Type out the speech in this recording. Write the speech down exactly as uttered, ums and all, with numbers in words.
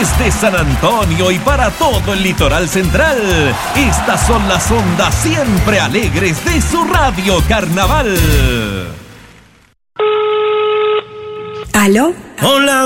Desde San Antonio y para todo el litoral central, estas son las ondas siempre alegres de su Radio Carnaval. ¿Aló? Hola.